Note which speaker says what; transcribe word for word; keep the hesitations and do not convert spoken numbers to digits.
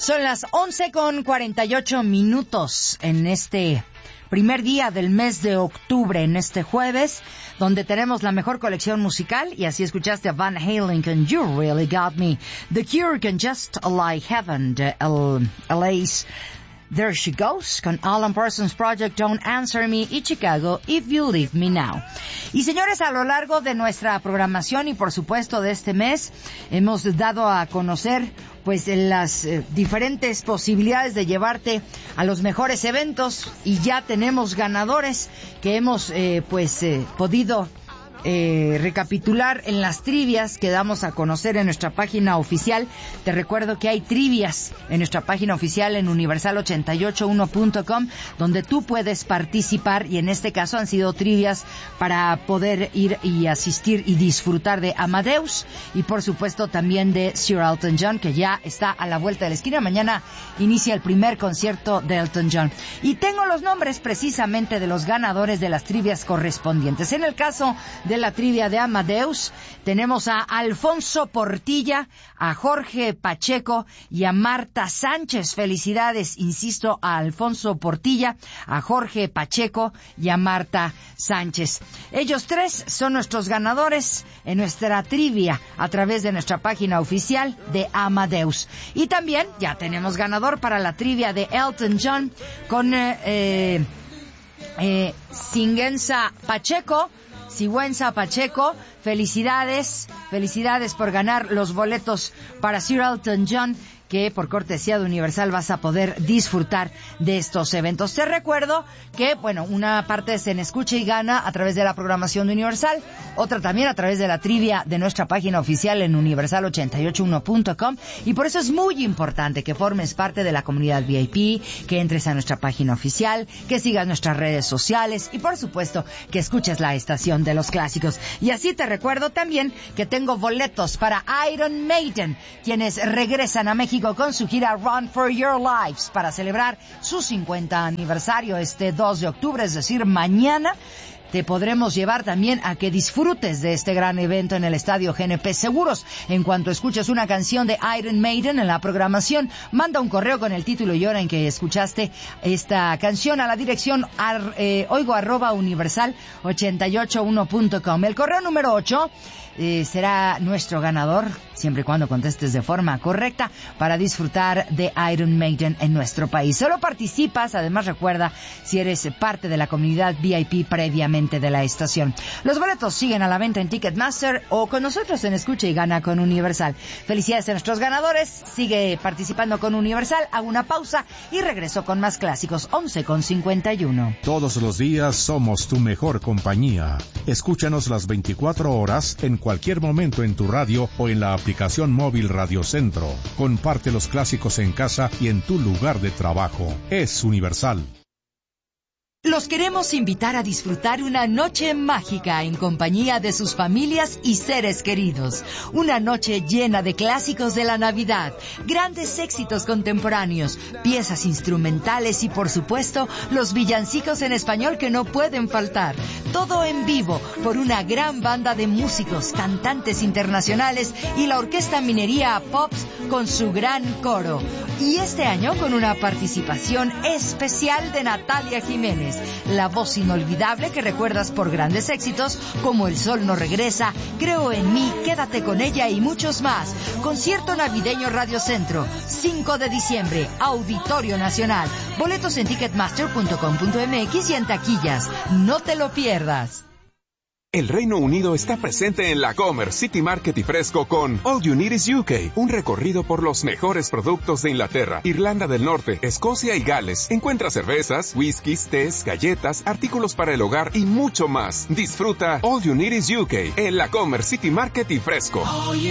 Speaker 1: Son las once con cuarenta y ocho minutos en este primer día del mes de octubre, en este jueves, donde tenemos la mejor colección musical, y así escuchaste a Van Halen con You Really Got Me, The Cure con Just Like Heaven, de El, L A's There She Goes, con Alan Parsons Project, Don't Answer Me, y Chicago, If You Leave Me Now. Y señores, a lo largo de nuestra programación y por supuesto de este mes, hemos dado a conocer pues las eh, diferentes posibilidades de llevarte a los mejores eventos, y ya tenemos ganadores que hemos eh, pues eh, podido Eh, recapitular en las trivias que damos a conocer en nuestra página oficial. Te recuerdo que hay trivias en nuestra página oficial en universal ochenta y ocho uno punto com, donde tú puedes participar, y en este caso han sido trivias para poder ir y asistir y disfrutar de Amadeus, y por supuesto también de Sir Elton John, que ya está a la vuelta de la esquina. Mañana inicia el primer concierto de Elton John, y tengo los nombres precisamente de los ganadores de las trivias correspondientes. En el caso de la trivia de Amadeus, tenemos a Alfonso Portilla, a Jorge Pacheco y a Marta Sánchez. Felicidades, insisto, a Alfonso Portilla, a Jorge Pacheco y a Marta Sánchez. Ellos tres son nuestros ganadores en nuestra trivia a través de nuestra página oficial de Amadeus. Y también ya tenemos ganador para la trivia de Elton John con eh, eh, eh, Sigüenza Pacheco. Sigüenza Pacheco, felicidades, felicidades por ganar los boletos para Sir Elton John, que por cortesía de Universal vas a poder disfrutar de estos eventos. Te recuerdo que, bueno, una parte es en Escucha y Gana a través de la programación de Universal, otra también a través de la trivia de nuestra página oficial en universal ochenta y ocho uno punto com, y por eso es muy importante que formes parte de la comunidad V I P, que entres a nuestra página oficial, que sigas nuestras redes sociales y por supuesto que escuches la estación de los clásicos. Y así te recuerdo también que tengo boletos para Iron Maiden, quienes regresan a México con su gira Run for Your Lives para celebrar su cincuenta aniversario este dos de octubre, es decir, mañana. Te podremos llevar también a que disfrutes de este gran evento en el Estadio G N P Seguros. En cuanto escuches una canción de Iron Maiden en la programación, manda un correo con el título y hora en que escuchaste esta canción a la dirección ar, eh, oigo arroba universal ochenta y ocho uno punto com. El correo número ocho eh, será nuestro ganador, siempre y cuando contestes de forma correcta, para disfrutar de Iron Maiden en nuestro país. Solo participas, además recuerda, si eres parte de la comunidad V I P previamente de la estación. Los boletos siguen a la venta en Ticketmaster o con nosotros en Escucha y Gana con Universal. Felicidades a nuestros ganadores. Sigue participando con Universal. Hago una pausa y regreso con más clásicos. once con cincuenta y uno.
Speaker 2: Todos los días somos tu mejor compañía. Escúchanos las veinticuatro horas en cualquier momento en tu radio o en la aplicación móvil Radio Centro. Comparte los clásicos en casa y en tu lugar de trabajo. Es Universal.
Speaker 1: Los queremos invitar a disfrutar una noche mágica en compañía de sus familias y seres queridos. Una noche llena de clásicos de la Navidad, grandes éxitos contemporáneos, piezas instrumentales y, por supuesto, los villancicos en español que no pueden faltar. Todo en vivo por una gran banda de músicos, cantantes internacionales y la Orquesta Minería Pops con su gran coro. Y este año con una participación especial de Natalia Jiménez, la voz inolvidable que recuerdas por grandes éxitos como El Sol No Regresa, Creo en Mí, Quédate con Ella y muchos más. Concierto navideño Radio Centro, cinco de diciembre, Auditorio Nacional. Boletos en ticketmaster punto com punto m x y en taquillas. No te lo pierdas.
Speaker 3: El Reino Unido está presente en la Comer City Market y Fresco con All You Need Is U K, un recorrido por los mejores productos de Inglaterra, Irlanda del Norte, Escocia y Gales. Encuentra cervezas, whiskies, tés, galletas, artículos para el hogar y mucho más. Disfruta All You Need Is U K en la Comer City Market y Fresco.